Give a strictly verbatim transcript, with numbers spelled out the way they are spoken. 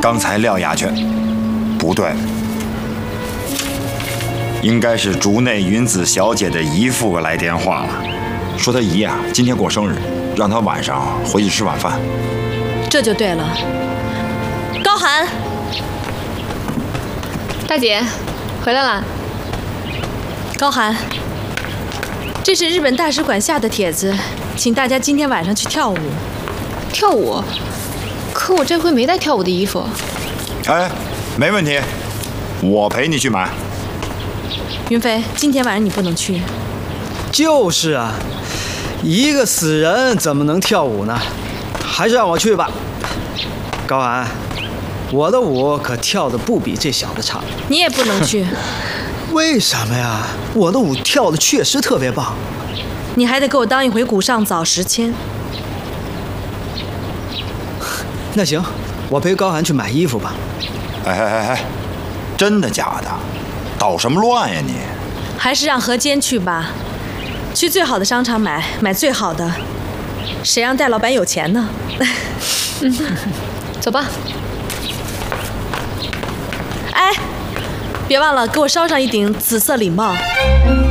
刚才廖雅劝，不对，应该是竹内云子小姐的姨父来电话了，说她姨啊今天过生日，让她晚上回去吃晚饭。 这就对了。高寒， 大姐，回来啦。 高寒，这是日本大使馆下的帖子，请大家今天晚上去跳舞。 跳舞？可我这回没带跳舞的衣服。 哎，没问题，我陪你去买。 云飞，今天晚上你不能去。 就是啊，一个死人怎么能跳舞呢？还是让我去吧。高寒，我的舞可跳得不比这小子差。 你也不能去。 为什么呀？我的舞跳得确实特别棒。 你还得给我当一回古上早十千。 那行，我陪高寒去买衣服吧。 哎哎哎哎，真的假的？捣什么乱呀你？ 还是让何坚去吧，去最好的商场买，买最好的。谁让戴老板有钱呢？ 嗯，走吧。 哎，别忘了给我捎上一顶紫色礼帽。